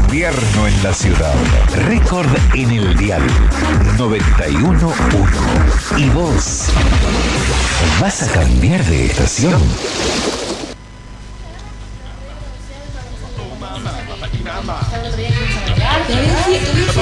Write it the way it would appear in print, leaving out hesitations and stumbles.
Invierno en la ciudad. Récord en el dial 91.1. ¿Y vos? ¿Vas a cambiar de estación?